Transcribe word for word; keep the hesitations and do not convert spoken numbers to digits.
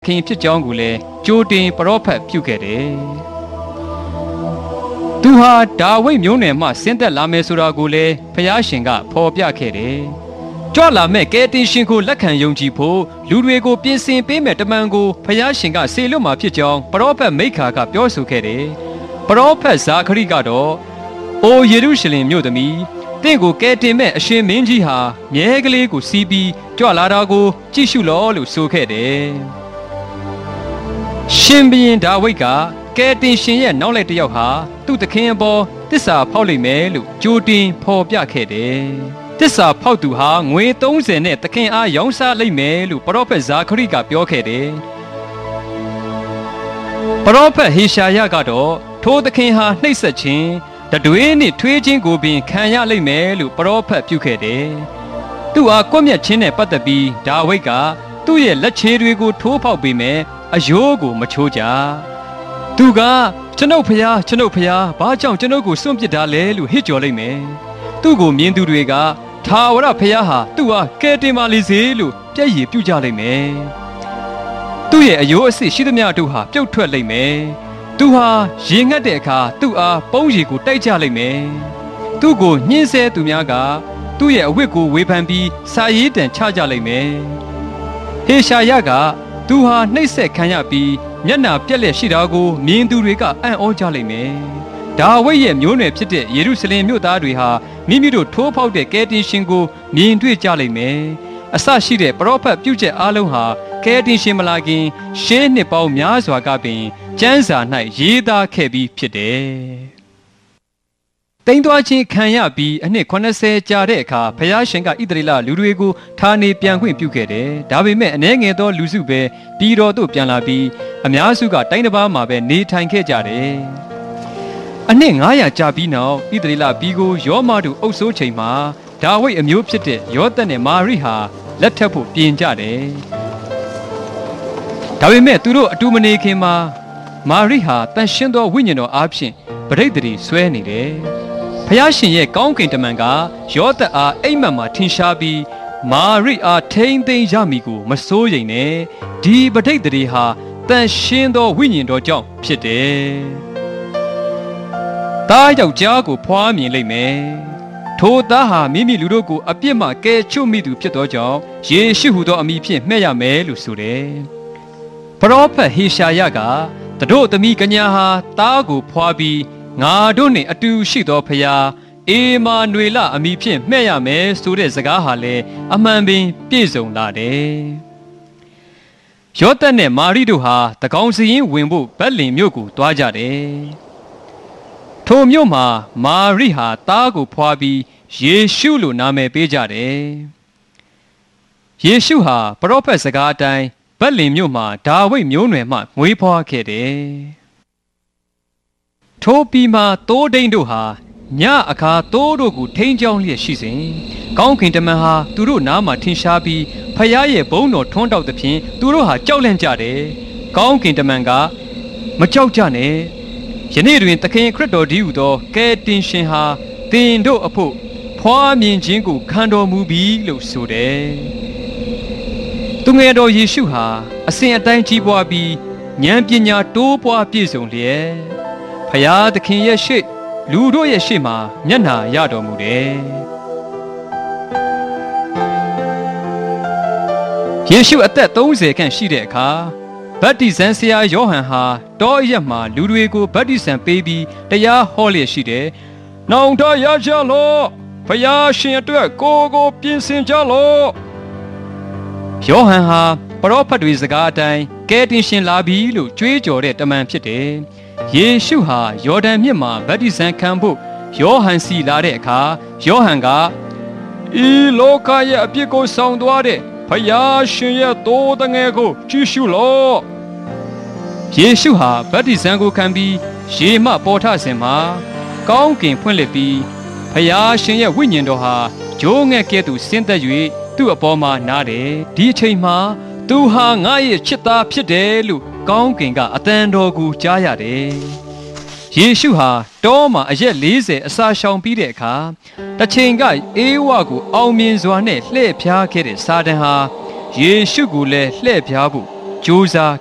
ခင်ဖြစ်ကြောင်းကိုလည်းကြိုတင်ပရောဖက်ပြုခဲ့တယ်။သူဟာဒါဝိဒ်မျိုးနွယ်မှဆင်းသက်လာမယ်ဆိုတာကိုလည်းဖျားရှင်ကဖော်ပြခဲ့တယ်။ကြွလာမဲ့ကယ်တင်ရှင်ကိုလက်ခံယုံကြည်ဖို့လူတွေကိုပြင်ဆင်ပေးမဲ့တမန်ကိုဖျားရှင်ကစေလွတ်မှာဖြစ်ကြောင်းပရောဖက်မိခါကပြောဆိုခဲ့တယ်။ပရောဖက်ဇာခရိကတော့အိုယေရုရှလင်မြို့သမီးတင့်ကိုကယ်တင်မဲ့အရှင်မင်းကြီးဟာမြဲကလေးကိုစီးပြီးကြွလာတာကိုကြည့်ရှုလောလို့ဆိုခဲ့တယ်။ရှင်ဘုရင်ဒါဝိဒ်ကကယ်တင်ရှင်ရဲ့နောက်လိုက်တစ်ယောက်ဟာသူ့သခင်အပေါ်တစ္ဆာဖောက်လိမ့်မယ်လို့ကြိုတင်ဖော်ပြခဲ့တယ်။တစ္ဆာဖောက်သူဟာငွေသုံးဆယ်နဲ့သခင်အားရောင်းစားလိမ့်မယ်လို့ပရောဖက်ဇာခရိကပြောခဲ့တယ်။ပရောဖက်ဟေရှာယကတော့ထိုသခင်ဟာနှိပ်စက်ခြင်းတတွေးနဲ့ထွေးခြင်းကိုပင်ခံရလိမ့်မယ်လို့ပရောဖက်ပြုခဲ့တယ်။သူ့အားကွပ်မျက်ခြင်းနဲ့ပတ်သက်ပြီးဒါဝိဒ်ကသူ့ရဲ့လက်ခြေတွေကိုထိုးဖောက်ပေးမယ်အယိုးကိုမချိုးကြသူကကျွန်ုပ်ဖျားကျွန်ုပ်ဖျားဘာကြောင့်ကျွန်ုပ်ကိုစွန့်ပစ်တာလဲလို့ဟစ်ကြော်လိုက်မယ်သူ့ကိုမြင်သူတွေကထာဝရဖျားဟာသူ့ဟာကယ်တင်ပါလေစေလို့ပြည့်ရည်ပြုကြလိုက်မယ်သူ့ရဲ့အယိုးအစစ်ရှိသမျှတို့ဟာပြုတ်ထွက်လိုက်မယ်သူဟာရေငတ်တဲ့အခါသူ့အားပုံးရည်ကိုတိုက်ကြလိုက်မယ်သူ့ကိုညှင်းဆဲသူများကသူ့ရဲ့အဝတ်ကိုဝေဖန်ပြီးစာရေးတံချကြလိုက်မယ်ဟေရှာယကသူဟာနှိပ်စက်ခံရပြီးမျက်နှာပြက်လက်ရှိတာကိုမြင်သူတွေကအံ့ဩကြလိမ့်မယ်။ဒါဝိဒ်ရဲ့မျိုးနွယ်ဖြစ်တဲ့ယေရုရှလင်မြို့သားတွေဟာမိမိတို့ထိုးဖောက်တဲ့ကယ်တင်ရှင်ကိုမြင်တွေ့ကြလိမ့်မယ်။အစရှိတဲ့ပရောဖက်ပြုချက်အားလုံးဟာကယ်တင်ရှင်မလာခင်ရှေးနှစ်ပေါင်းများစွာကပင်ကျမ်းစာ၌ရေးသားခဲ့ပြီးဖြစ်တယ်။တိမ်သွားခြင်းခံရပြီးအနှစ်eightyကြာတဲ့အခါဖျားရှင်ကဣသရေလလူတွေကိုဌာနေပြန်ခွင့်ပြုခဲ့တယ်။ဒါပေမဲ့အနည်းငယ်သောလူစုပဲပြည်တော်သို့ပြန်လာပြီးအများစုကတိုင်းတစ်ပါးမှာပဲနေထိုင်ခဲ့ကြတယ်။အနှစ်nine hundredကြာပြီးနောက်ဣသရေလပြည်ကိုယောမတို့အုပ်စိုးချိန်မှာဒါဝိဒ်အမျိုးဖြစ်တဲ့ယောသပ်နဲ့မာရိဟာလက်ထပ်ဖို့ပြင်ကြတယ်။ဒါပေမဲ့သူတို့အတူမနေခင်မှာမာရိဟာတန်ရှင်းသောဝိညာဉ်တော်အားဖြင့်ပဋိသန္ဓေဆွဲနေတယ်။ဖျားရှင်ရဲ့ကောင်းကင်တမန်ကယောသပ်အားအိမ်မက်မှာထင်ရှားပြီးမာရိအားထိမ့်သိမ်းရမည်ကိုမစိုးရိမ်နဲ့ဒီပဋိသန္ဓေဟာတန်ရှင်းသောဝိညာဉ်တော်ကြောင့်ဖြစ်တယ်။သားယောက်ျားကိုဖွားမြင်လိမ့်မယ်။ထိုသားဟာမိမိလူတို့ကိုအပြစ်မှကယ်ချွတ်မိသူဖြစ်သောကြောင့်ယေရှုဟူသောအမည်ဖြင့်မှဲ့ရမယ်လို့ဆိုတယ်။ပရောဖက်ဟေရှာယကတတို့သမီးကညာဟာသားကိုဖွားပြီးငါတို့နှင့်အတူရှိသောဖျားအေမာနွေလအမည်ဖြင့်မှဲ့ရမယ်ဆိုတဲ့စကားဟာလည်းအမှန်ပင်ပြည့်စုံလာတယ်။ယောသပ်နဲ့မာရိတို့ဟာတကောင်စရင်ဝင်ဖို့ဗက်လင်မြို့ကိုတွားကြတယ်။ထိုမြို့မှာမာရိဟာသားကိုဖွားပြီးယေရှုလို့နာမည်ပေးကြတယ်။ယေရှုဟာပရောဖက်စကားအတိုင်းဗက်လင်မြို့မှာဒါဝိဒ်မျိုးနွယ်မှမွေးဖွားခဲ့တယ်။ထိုပြီးမှသိုးဒိန်တို့ဟာညအခါသိုးတို့ကိုထိန်းချောင်းလျက်ရှိစဉ်ကောင်းကင်တမန်ဟာသူတို့နားမှာထင်ရှားပြီးဖျားရဲ့ဘုန်းတော်ထွန်းတောက်သဖြင့်သူတို့ဟာကြောက်လန့်ကြတယ်။ကောင်းကင်တမန်ကမကြောက်ကြနဲ့ယနေ့တွင်သခင်ခရစ်တော်ဒီဟုသောကယ်တင်ရှင်ဟာသင်တို့အဖို့ဖွားမြင်ခြင်းကိုခံတော်မူပြီလို့ဆိုတယ်။သူငယ်တော်ယေရှုဟာအစဉ်အတိုင်းကြီးပွားပြီးဉာဏ်ပညာတိုးပွားပြည့်စုံလျက်ဖျားသခင်ရဲ့ရှေ့လူတို့ရဲ့ရှေ့မှာမျက်နှာရတော်မူတယ်။ယေရှုအသက်thirtyခန့်ရှိတဲ့အခါဗတ္တိဇံဆရာယောဟန်ဟာတောအရပ်မှာလူတွေကိုဗတ္တိဇံပေးပြီးတရားဟောလျက်ရှိတယ်။နောင်တရကြလော့ဖျားရှင်အတွက်ကိုယ်ကိုပြင်ဆင်ကြလော့ယောဟန်ဟာပရောဖက်တွေစကားအတိုင်းကယ်တင်ရှင်လာပြီလို့ကြွေးကြော်တဲ့တမန်ဖြစ်တယ်။ယေရှုဟာယော်ဒန်မြစ်မှာဗတ္တိဇံခံဖို့ယောဟန်စီလာတဲ့အခါယောဟန်ကဤလောကရဲ့အပြစ်ကိုဆောင်သွားတဲ့ဖယားရှင်ရဲ့သိုးတငယ်ကိုကြည့်ရှုလော့ယေရှုဟာဗတ္တိဇံကိုခံပြီးရေမှပေါ်ထစဉ်မှာကောင်းကင်ဖွင့်လှစ်ပြီးဖယားရှင်ရဲ့ဝိညာဉ်တော်ဟာဂျိုးငှက်ကဲ့သို့ဆင်းသက်၍သူ့အပေါ်မှာနားတယ်ဒီအချိန်မှာသူဟာငါရဲ့ချစ်သားဖြစ်တယ်လို့ကောင်းကင်ကအတန်တော်ကိုကြားရတယ်ယေရှုဟာတောမှာအရက်fortyအစာရှောင်ပြီးတဲ့အခါတစ်ချိန်ကအေးဝကိုအောင်မြင်စွာနဲ့လှည့်ဖျားခဲ့တဲ့စာတန်ဟာယေရှုကိုလည်းလှည့်ဖျားဖို့ကြိုးစား